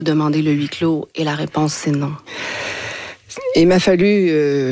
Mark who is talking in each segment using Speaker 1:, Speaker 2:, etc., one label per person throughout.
Speaker 1: demander le huis clos et la réponse c'est non.
Speaker 2: Il m'a fallu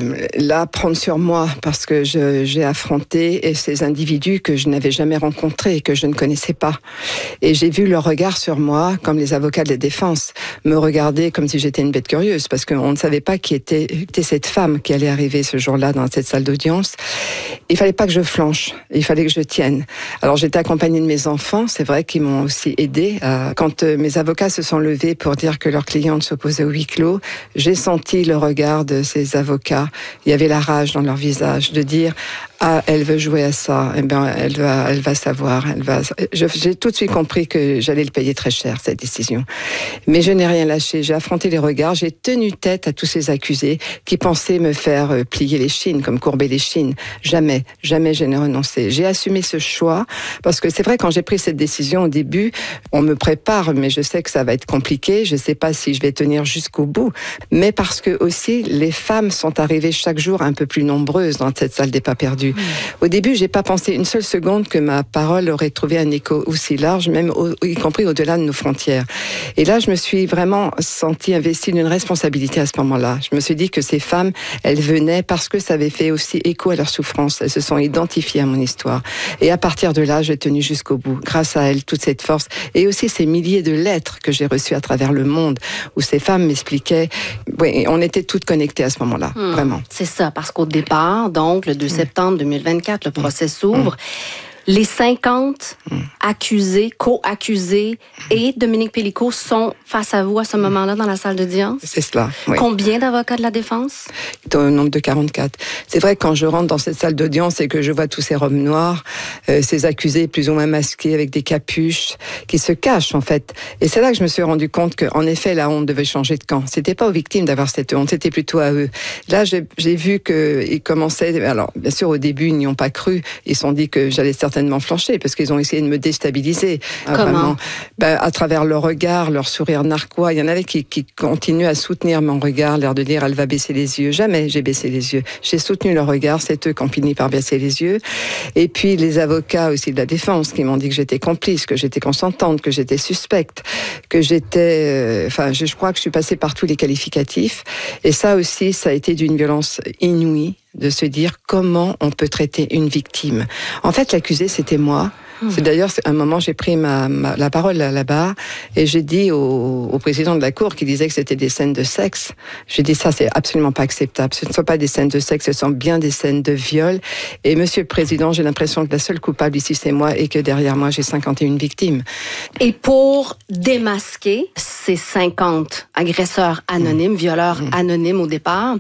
Speaker 2: là prendre sur moi parce que j'ai affronté ces individus que je n'avais jamais rencontrés et que je ne connaissais pas. Et j'ai vu leur regard sur moi, comme les avocats de la défense, me regarder comme si j'étais une bête curieuse parce qu'on ne savait pas qui était cette femme qui allait arriver ce jour-là dans cette salle d'audience. Il fallait pas que je flanche, il fallait que je tienne. Alors j'étais accompagnée de mes enfants, c'est vrai qu'ils m'ont aussi aidée. Quand mes avocats se sont levés pour dire que leur cliente s'opposait au huis clos, j'ai senti le regard de ces avocats. Il y avait la rage dans leur visage de dire ah, elle veut jouer à ça, eh ben elle va savoir, j'ai tout de suite compris que j'allais le payer très cher cette décision. Mais je n'ai rien lâché, j'ai affronté les regards, j'ai tenu tête à tous ces accusés qui pensaient me faire plier les chines, comme courber les chines. Jamais je n'ai renoncé. J'ai assumé ce choix parce que c'est vrai quand j'ai pris cette décision au début, on me prépare mais je sais que ça va être compliqué, je sais pas si je vais tenir jusqu'au bout, mais parce que aussi les femmes sont arrivées chaque jour un peu plus nombreuses dans cette salle des pas perdus. Au début, j'ai pas pensé une seule seconde que ma parole aurait trouvé un écho aussi large, même y compris au-delà de nos frontières. Et là, je me suis vraiment sentie investie d'une responsabilité à ce moment-là. Je me suis dit que ces femmes, elles venaient parce que ça avait fait aussi écho à leur souffrance. Elles se sont identifiées à mon histoire. Et à partir de là, j'ai tenu jusqu'au bout. Grâce à elles, toute cette force. Et aussi ces milliers de lettres que j'ai reçues à travers le monde, où ces femmes m'expliquaient. Oui, on était toutes connectées à ce moment-là, vraiment.
Speaker 1: C'est ça, parce qu'au départ, donc, le 2 septembre 2024, le procès s'ouvre. Les 50 accusés, co-accusés et Dominique Pélicaud sont face à vous à ce moment-là dans la salle d'audience?
Speaker 2: C'est cela, oui.
Speaker 1: Combien d'avocats de la défense?
Speaker 2: Au nombre de 44. C'est vrai que quand je rentre dans cette salle d'audience et que je vois tous ces robes noires, ces accusés plus ou moins masqués avec des capuches, qui se cachent en fait. Et c'est là que je me suis rendu compte qu'en effet, la honte devait changer de camp. C'était pas aux victimes d'avoir cette honte, c'était plutôt à eux. Là, j'ai vu qu'ils commençaient... Alors, bien sûr, au début, ils n'y ont pas cru. Ils se sont dit que j'allais certainement flancher parce qu'ils ont essayé de me déstabiliser.
Speaker 1: Comment?
Speaker 2: À travers leur regard, leur sourire narquois. Il y en avait qui continuent à soutenir mon regard, l'air de dire elle va baisser les yeux. Jamais j'ai baissé les yeux. J'ai soutenu leur regard, c'est eux qui ont fini par baisser les yeux. Et puis les avocats aussi de la défense qui m'ont dit que j'étais complice, que j'étais consentante, que j'étais suspecte, que j'étais... je crois que je suis passée par tous les qualificatifs. Et ça aussi, ça a été d'une violence inouïe de se dire comment on peut traiter une victime. En fait, l'accusé, c'était moi. C'est d'ailleurs, à un moment, j'ai pris la parole là-bas et j'ai dit au président de la cour qui disait que c'était des scènes de sexe. J'ai dit ça, c'est absolument pas acceptable. Ce ne sont pas des scènes de sexe, ce sont bien des scènes de viol. Et monsieur le président, j'ai l'impression que la seule coupable ici, c'est moi et que derrière moi, j'ai 51 victimes.
Speaker 1: Et pour démasquer ces 50 agresseurs anonymes, violeurs anonymes au départ,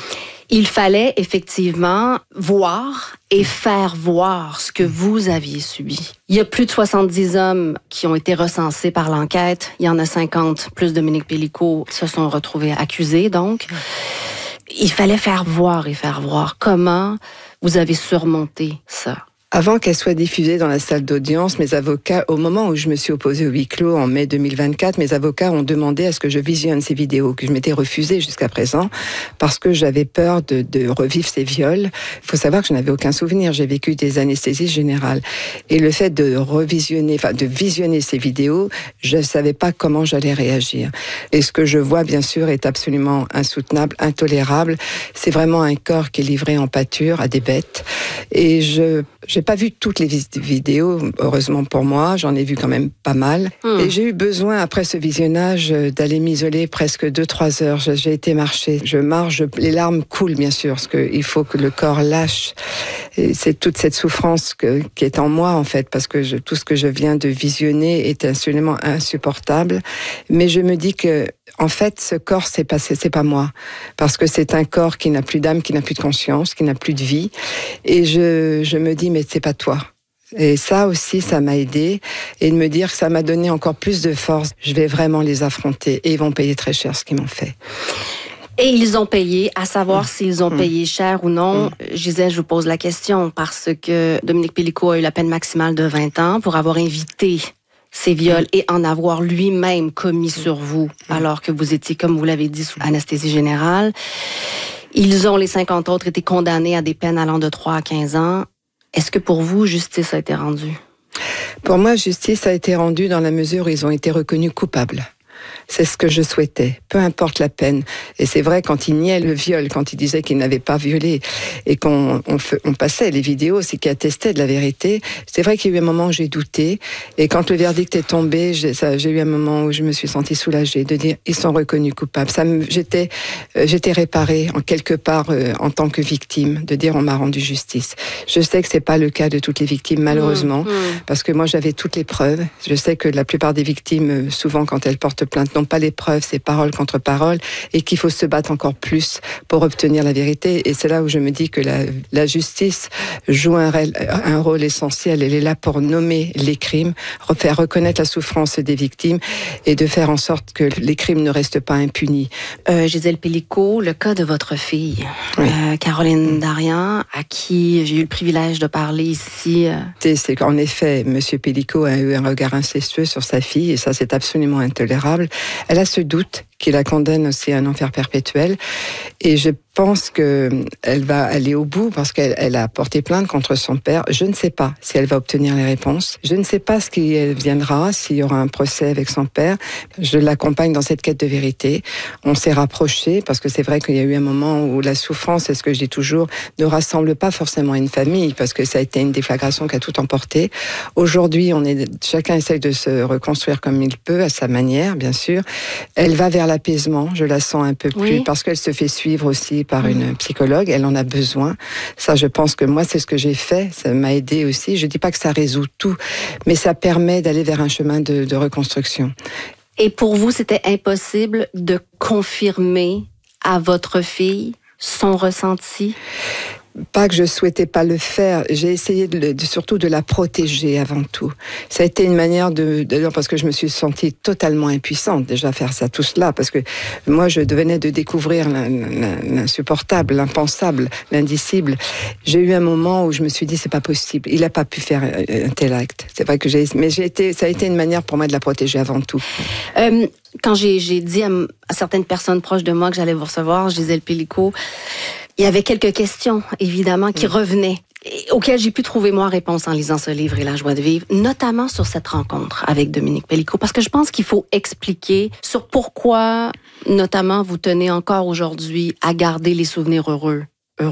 Speaker 1: il fallait effectivement voir et faire voir ce que vous aviez subi. Il y a plus de 70 hommes qui ont été recensés par l'enquête. Il y en a 50, plus Dominique Pélicaud, se sont retrouvés accusés, donc. Il fallait faire voir et faire voir comment vous avez surmonté ça.
Speaker 2: Avant qu'elle soit diffusée dans la salle d'audience, mes avocats, au moment où je me suis opposée au huis clos en mai 2024, mes avocats ont demandé à ce que je visionne ces vidéos, que je m'étais refusée jusqu'à présent, parce que j'avais peur de revivre ces viols. Il faut savoir que je n'avais aucun souvenir, j'ai vécu des anesthésies générales. Et le fait de visionner ces vidéos, je ne savais pas comment j'allais réagir. Et ce que je vois, bien sûr, est absolument insoutenable, intolérable. C'est vraiment un corps qui est livré en pâture à des bêtes. Et j'ai pas vu toutes les vidéos, heureusement pour moi, j'en ai vu quand même pas mal. Et j'ai eu besoin, après ce visionnage, d'aller m'isoler presque 2-3 heures. J'ai été marcher, je marche, les larmes coulent bien sûr, parce qu'il faut que le corps lâche. Et c'est toute cette souffrance qui est en moi en fait, parce que tout ce que je viens de visionner est absolument insupportable. Mais je me dis que en fait, ce corps, c'est pas moi. Parce que c'est un corps qui n'a plus d'âme, qui n'a plus de conscience, qui n'a plus de vie. Et je me dis, mais c'est pas toi. Et ça aussi, ça m'a aidée. Et de me dire que ça m'a donné encore plus de force. Je vais vraiment les affronter. Et ils vont payer très cher ce qu'ils m'ont fait.
Speaker 1: Et ils ont payé, à savoir s'ils ont payé cher ou non. Gisèle, je vous pose la question parce que Dominique Pélicaud a eu la peine maximale de 20 ans pour avoir invité ces viols et en avoir lui-même commis sur vous, alors que vous étiez, comme vous l'avez dit, sous anesthésie générale. Ils ont, les 50 autres, été condamnés à des peines allant de 3 à 15 ans. Est-ce que pour vous, justice a été rendue?
Speaker 2: Pour moi, justice a été rendue dans la mesure où ils ont été reconnus coupables. C'est ce que je souhaitais, peu importe la peine. Et c'est vrai, quand il niait le viol, quand il disait qu'il n'avait pas violé, et qu'on passait les vidéos, c'est qui attestaient de la vérité, c'est vrai qu'il y a eu un moment où j'ai douté. Et quand le verdict est tombé, j'ai eu un moment où je me suis sentie soulagée de dire ils sont reconnus coupables. J'étais réparée en quelque part en tant que victime, de dire on m'a rendu justice. Je sais que c'est pas le cas de toutes les victimes, malheureusement, parce que moi j'avais toutes les preuves. Je sais que la plupart des victimes, souvent quand elles portent plainte, n'ont pas les preuves, c'est parole contre parole, et qu'il faut se battre encore plus pour obtenir la vérité. Et c'est là où je me dis que la justice joue un rôle essentiel. Elle est là pour nommer les crimes, faire reconnaître la souffrance des victimes et de faire en sorte que les crimes ne restent pas impunis.
Speaker 1: Gisèle Pélicaud, le cas de votre fille,
Speaker 2: oui.
Speaker 1: Caroline Darian, à qui j'ai eu le privilège de parler ici.
Speaker 2: C'est qu'en effet, M. Pélicaud a eu un regard incestueux sur sa fille, et ça, c'est absolument intolérable. Elle a ce doute qui la condamne aussi à un enfer perpétuel. Et je pense qu'elle va aller au bout parce qu'elle a porté plainte contre son père. Je ne sais pas si elle va obtenir les réponses. Je ne sais pas ce qui viendra, s'il y aura un procès avec son père. Je l'accompagne dans cette quête de vérité. On s'est rapprochés parce que c'est vrai qu'il y a eu un moment où la souffrance, c'est ce que je dis toujours, ne rassemble pas forcément une famille parce que ça a été une déflagration qui a tout emporté. Aujourd'hui, chacun essaye de se reconstruire comme il peut, à sa manière, bien sûr. Elle va vers l'apaisement, je la sens un peu plus, parce qu'elle se fait suivre aussi par une psychologue, elle en a besoin. Ça, je pense que moi, c'est ce que j'ai fait, ça m'a aidé aussi. Je dis pas que ça résout tout, mais ça permet d'aller vers un chemin de reconstruction.
Speaker 1: Et pour vous, c'était impossible de confirmer à votre fille son ressenti?
Speaker 2: Pas que je souhaitais pas le faire, j'ai essayé surtout de la protéger avant tout. Ça a été une manière d'ailleurs parce que je me suis sentie totalement impuissante déjà à faire ça, tout cela, parce que moi je venais de découvrir l'insupportable, l'impensable, l'indicible. J'ai eu un moment où je me suis dit c'est pas possible, il a pas pu faire un tel acte. C'est vrai que ça a été une manière pour moi de la protéger avant tout.
Speaker 1: Quand j'ai dit à certaines personnes proches de moi que j'allais vous recevoir, Gisèle Pélicaud, il y avait quelques questions, évidemment, qui revenaient, auxquelles j'ai pu trouver, moi, réponse en lisant ce livre et La joie de vivre, notamment sur cette rencontre avec Dominique Pélicaud, parce que je pense qu'il faut expliquer sur pourquoi, notamment, vous tenez encore aujourd'hui à garder les souvenirs heureux.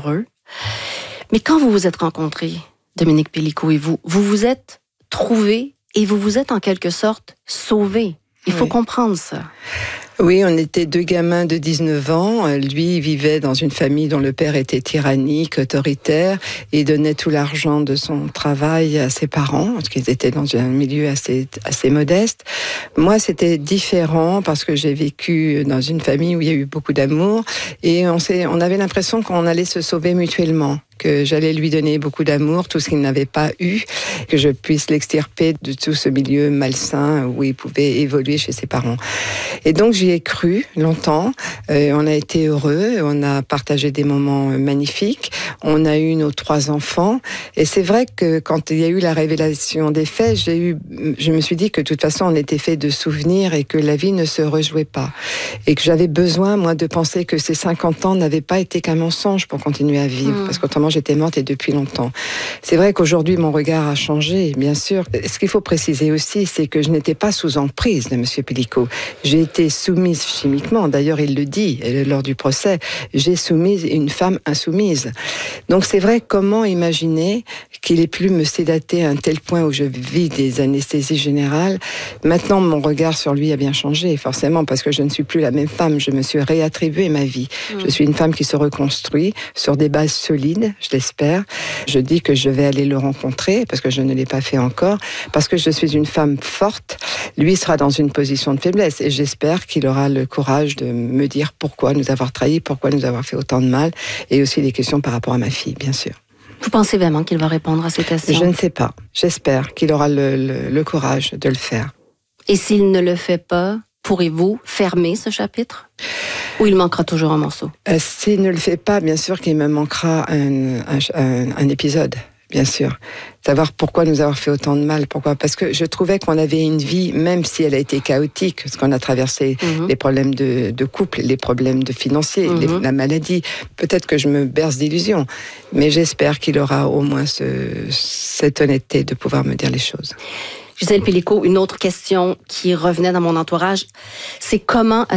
Speaker 1: Mais quand vous vous êtes rencontrés, Dominique Pélicaud et vous vous êtes trouvés et vous vous êtes en quelque sorte sauvés. Il faut comprendre ça.
Speaker 2: Oui, on était deux gamins de 19 ans. Lui vivait dans une famille dont le père était tyrannique, autoritaire, et donnait tout l'argent de son travail à ses parents, parce qu'ils étaient dans un milieu assez modeste. Moi, c'était différent parce que j'ai vécu dans une famille où il y a eu beaucoup d'amour, et on avait l'impression qu'on allait se sauver mutuellement, que j'allais lui donner beaucoup d'amour, tout ce qu'il n'avait pas eu, que je puisse l'extirper de tout ce milieu malsain où il pouvait évoluer chez ses parents. Et donc j'y ai cru longtemps, on a été heureux, on a partagé des moments magnifiques, on a eu nos 3 enfants, et c'est vrai que quand il y a eu la révélation des faits, je me suis dit que de toute façon on était fait de souvenirs et que la vie ne se rejouait pas, et que j'avais besoin, moi, de penser que ces 50 ans n'avaient pas été qu'un mensonge pour continuer à vivre, parce qu'autrement j'étais morte et depuis longtemps. C'est vrai qu'aujourd'hui mon regard a changé, bien sûr. Ce qu'il faut préciser aussi, c'est que je n'étais pas sous emprise de M. Pélicaud. J'ai été soumise chimiquement, d'ailleurs il le dit lors du procès, j'ai soumise une femme insoumise. Donc c'est vrai, comment imaginer qu'il ait pu me sédater à un tel point où je vis des anesthésies générales. Maintenant mon regard sur lui a bien changé, forcément, parce que je ne suis plus la même femme, je me suis réattribué ma vie. Je suis une femme qui se reconstruit sur des bases solides, je l'espère. Je dis que je vais aller le rencontrer, parce que je ne l'ai pas fait encore, parce que je suis une femme forte. Lui sera dans une position de faiblesse, et j'espère qu'il aura le courage de me dire pourquoi nous avoir trahis, pourquoi nous avoir fait autant de mal, et aussi des questions par rapport à ma fille, bien sûr.
Speaker 1: Vous pensez vraiment qu'il va répondre à ces questions?
Speaker 2: Je ne sais pas. J'espère qu'il aura le courage de le faire.
Speaker 1: Et s'il ne le fait pas, pourrez-vous fermer ce chapitre? Ou il manquera toujours un morceau?
Speaker 2: S'il ne le fait pas, bien sûr qu'il me manquera un épisode, bien sûr. Savoir pourquoi nous avoir fait autant de mal, pourquoi? Parce que je trouvais qu'on avait une vie, même si elle a été chaotique, parce qu'on a traversé les problèmes de couple, les problèmes de financiers, la maladie. Peut-être que je me berce d'illusions, mais j'espère qu'il aura au moins cette honnêteté de pouvoir me dire les choses.
Speaker 1: Gisèle Pélicaud, une autre question qui revenait dans mon entourage, c'est comment